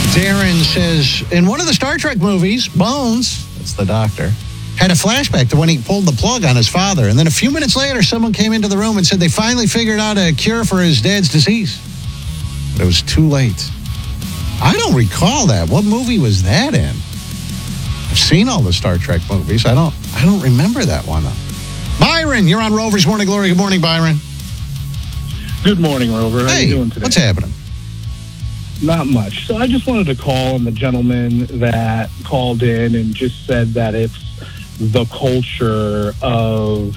Darren says, in one of the Star Trek movies, Bones, that's the doctor, had a flashback to when he pulled the plug on his father. And then a few minutes later, someone came into the room and said they finally figured out a cure for his dad's disease. But it was too late. I don't recall that. What movie was that in? I've seen all the Star Trek movies. I don't remember that one. Byron, you're on Rover's Morning Glory. Good morning, Byron. Good morning, Rover. How are you doing today? What's happening? Not much. So I just wanted to call on the gentleman that called in and just said that it's the culture of,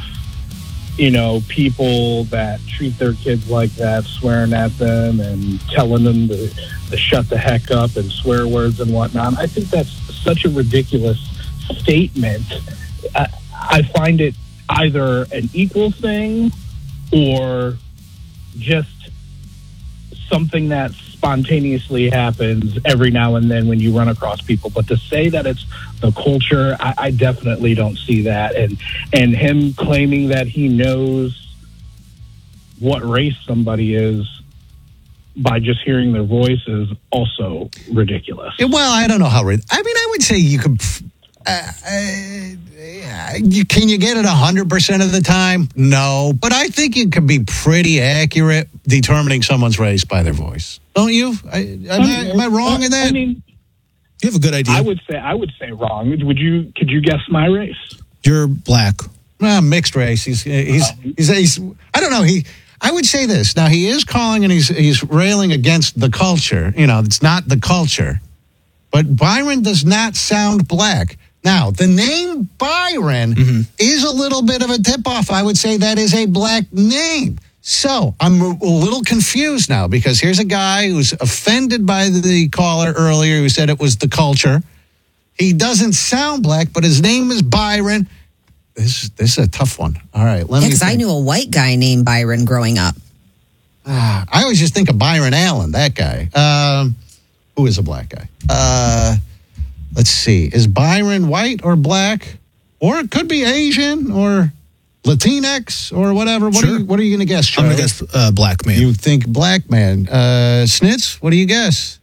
people that treat their kids like that, swearing at them and telling them to shut the heck up and swear words and whatnot. I think that's such a ridiculous statement. I find it either an equal thing or just something that spontaneously happens every now and then when you run across people. But to say that it's the culture, I definitely don't see that. And him claiming that he knows what race somebody is by just hearing their voice is also ridiculous. Well, I don't know how. I would say you could. Can you get it 100% of the time? No, but I think you can be pretty accurate determining someone's race by their voice. Don't you? Am I wrong in that? I mean, you have a good idea. I would say wrong. Could you guess my race? You're black. Mixed race. He's I don't know. I would say this. Now he is calling and he's railing against the culture. It's not the culture. But Byron does not sound black. Now, the name Byron is a little bit of a tip-off. I would say that is a black name. So I'm a little confused now because here's a guy who's offended by the caller earlier who said it was the culture. He doesn't sound black, but his name is Byron. This is a tough one. All right. Because I knew a white guy named Byron growing up. I always just think of Byron Allen, that guy. Who is a black guy? Let's see. Is Byron white or black? Or it could be Asian or Latinx or whatever. What are you going to guess, Charlie? I'm going to guess black man. You think black man. Snitz, what do you guess?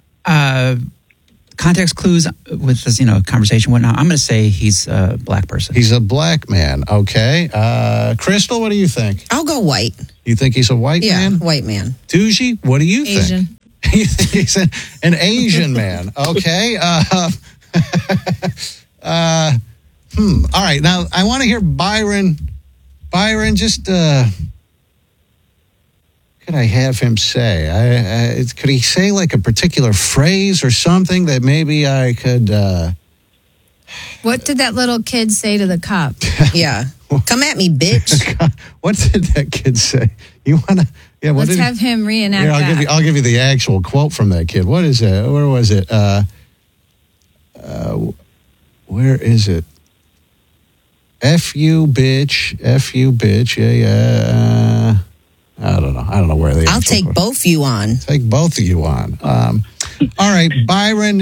Context clues with this, conversation, whatnot. I'm going to say he's a black person. He's a black man. Okay. Crystal, what do you think? I'll go white. You think he's a white man? Yeah, white man. Doogie, what do you think? Asian. You think he's an Asian man? Okay. All right. Now I want to hear Byron. Byron, just could I have him say? Could he say like a particular phrase or something that maybe I could? What did that little kid say to the cop? Yeah. Come at me, bitch. What did that kid say? You want to? Yeah. Let's have him reenact that. I'll give you the actual quote from that kid. What is it? Where was it? Where is it? F you, bitch. F you, bitch. Yeah. I don't know where they are. I'll take both you on. Take both of you on. All right, Byron,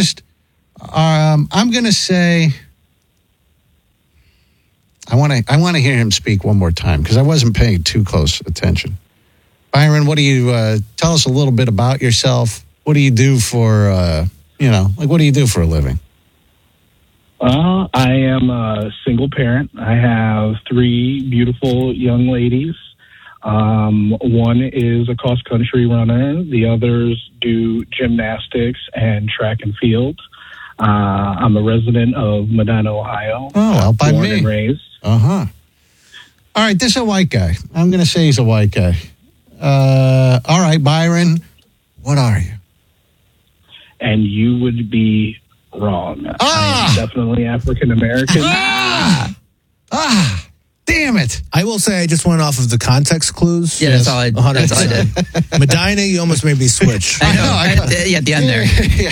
I'm going to say, I want to hear him speak one more time because I wasn't paying too close attention. Byron, what do you, tell us a little bit about yourself. What do you do for, what do you do for a living? I am a single parent. I have 3 beautiful young ladies. One is a cross-country runner. The others do gymnastics and track and field. I'm a resident of Medina, Ohio. Oh, out by born me. And raised. Uh-huh. All right, this is a white guy. I'm going to say he's a white guy. All right, Byron, what are you? And you would be wrong. I am definitely African-American. Damn it. I will say I just went off of the context clues. Yeah, that's all I did. Medina, you almost made me switch. I know. At the end there.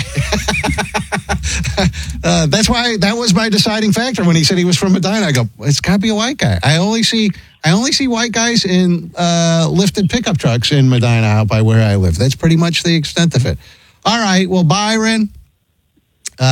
That's why that was my deciding factor when he said he was from Medina. I go, it's got to be a white guy. I only see white guys in lifted pickup trucks in Medina out by where I live. That's pretty much the extent of it. All right. Well, Byron,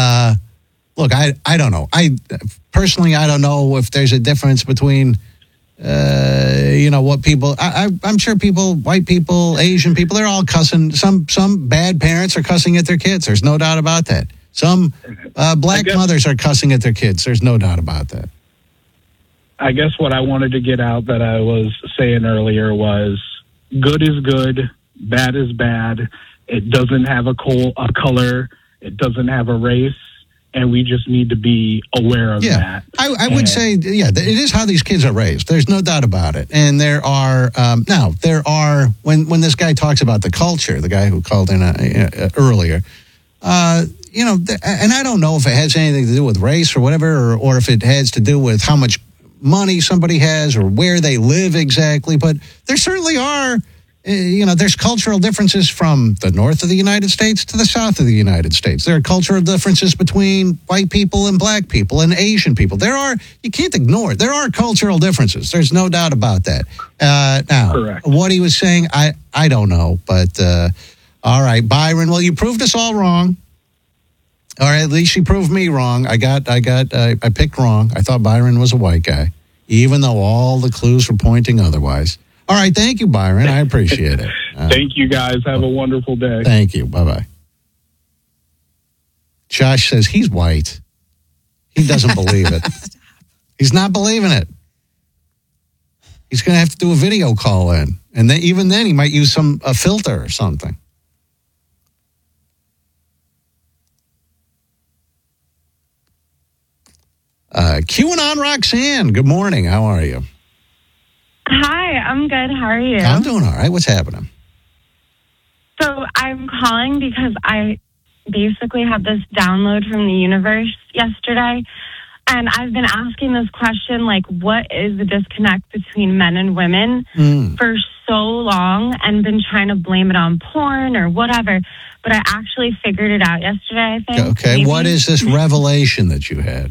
look, I don't know. Personally, I don't know if there's a difference between what people. I'm sure people, white people, Asian people, they're all cussing. Some bad parents are cussing at their kids. There's no doubt about that. Some black mothers are cussing at their kids. There's no doubt about that. I guess what I wanted to get out that I was saying earlier was good is good, bad is bad. It doesn't have a color. It doesn't have a race. And we just need to be aware of that. I would say, it is how these kids are raised. There's no doubt about it. And there are, when this guy talks about the culture, the guy who called in earlier, and I don't know if it has anything to do with race or whatever, or if it has to do with how much money somebody has or where they live exactly. But there certainly are, there's cultural differences from the north of the United States to the south of the United States. There are cultural differences between white people and black people and Asian people. You can't ignore it. There are cultural differences. There's no doubt about that. Now, correct. What he was saying, I don't know. But, all right, Byron, well, you proved us all wrong. All right, at least you proved me wrong. I picked wrong. I thought Byron was a white guy, even though all the clues were pointing otherwise. All right, thank you, Byron. I appreciate it. Thank you, guys. Have a wonderful day. Thank you. Bye-bye. Josh says he's white. He doesn't believe it. He's not believing it. He's going to have to do a video call in. And then, even then, he might use a filter or something. QAnon Roxanne, good morning. How are you? Hi, I'm good. How are you? I'm doing all right. What's happening? So I'm calling because I basically had this download from the universe yesterday, and I've been asking this question, like, what is the disconnect between men and women for so long, and been trying to blame it on porn or whatever, but I actually figured it out yesterday, I think. Okay, maybe. What is this revelation that you had?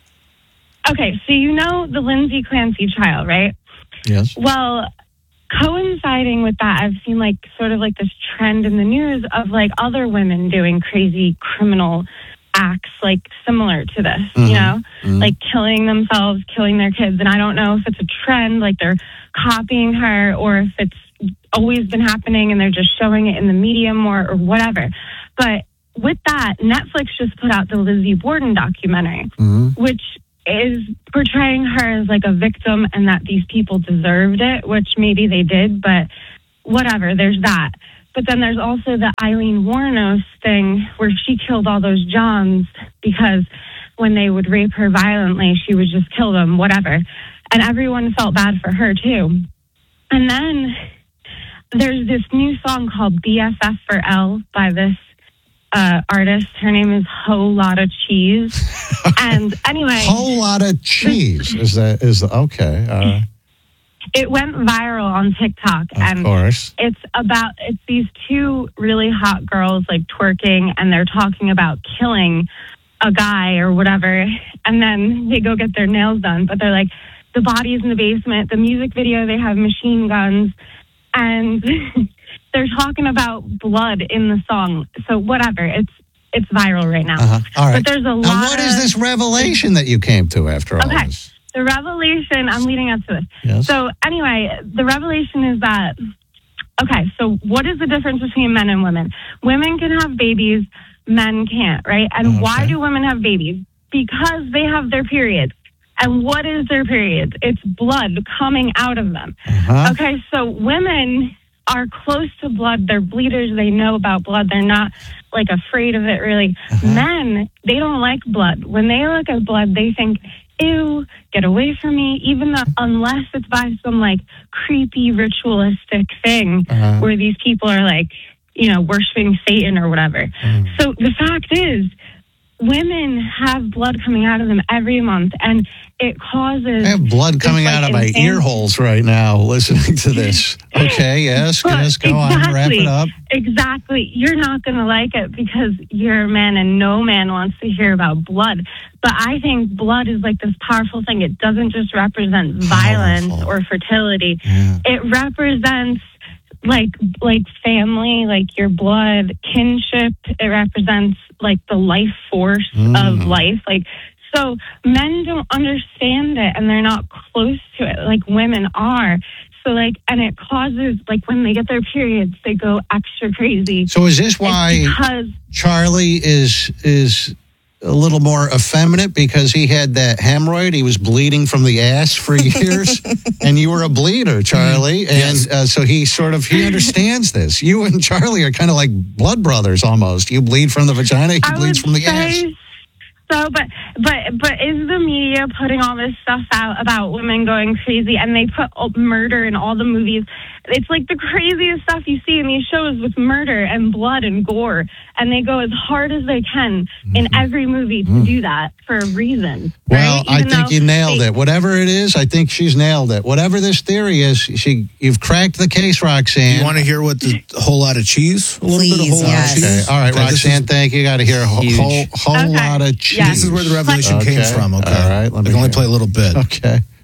Okay, so you know the Lindsay Clancy trial, right? Yes. Well, coinciding with that, I've seen sort of this trend in the news of other women doing crazy criminal acts similar to this, like killing themselves, killing their kids. And I don't know if it's a trend, they're copying her, or if it's always been happening and they're just showing it in the media more or whatever. But with that, Netflix just put out the Lizzie Borden documentary, which is portraying her as a victim and that these people deserved it, which maybe they did, but whatever, there's that. But then there's also the Eileen Wuornos thing where she killed all those Johns because when they would rape her violently, she would just kill them, whatever. And everyone felt bad for her too. And then there's this new song called BFF for L by this artist. Her name is Whole Lotta Cheese. And anyway, Whole Lotta Cheese is okay. It went viral on TikTok, and of course, it's these two really hot girls twerking, and they're talking about killing a guy or whatever, and then they go get their nails done, but they're the body's in the basement. The music video, they have machine guns, and they're talking about blood in the song. So whatever, it's viral right now. All right. But there's a lot. Now, what is this revelation that you came to after all this? The revelation, I'm leading up to this. Yes. So anyway, the revelation is that, okay, so what is the difference between men and women? Women can have babies, men can't, right? And why do women have babies? Because they have their periods. And what is their periods? It's blood coming out of them. Okay, so women are close to blood. They're bleeders. They know about blood. They're not afraid of it, really. Men, they don't like blood. When they look at blood, they think, ew, get away from me, even though unless it's by some creepy ritualistic thing where these people are worshiping Satan or whatever. So the fact is, women have blood coming out of them every month, and it causes... I have blood coming out of my ear holes right now listening to this. Okay, yes, go on, wrap it up. Exactly. You're not going to like it because you're a man and no man wants to hear about blood. But I think blood is this powerful thing. It doesn't just represent violence or fertility. Yeah. It represents family, your blood, kinship. It represents the life force of life. So men don't understand it and they're not close to it like women are. So like, and it causes, like when they get their periods, they go extra crazy. So is this why Because Charlie is a little more effeminate because he had that hemorrhoid? He was bleeding from the ass for years, and you were a bleeder, Charlie. And so he understands this. You and Charlie are kind of like blood brothers almost. You bleed from the vagina, he bleeds from the ass. So, but is the media putting all this stuff out about women going crazy, and they put murder in all the movies? It's like the craziest stuff you see in these shows with murder and blood and gore, and they go as hard as they can in every movie to do that for a reason. Well, right? I think you nailed it. Whatever it is, I think she's nailed it. Whatever this theory is, you've cracked the case, Roxanne. You want to hear what the whole lot of cheese? A little bit of whole lot of Please, cheese. Okay. All right, Okay, Roxanne, thank you. Got to hear a whole lot of cheese. Yeah. This is where the revelation came Okay. from. Okay. All right, let me I can only hear play a little bit. Okay.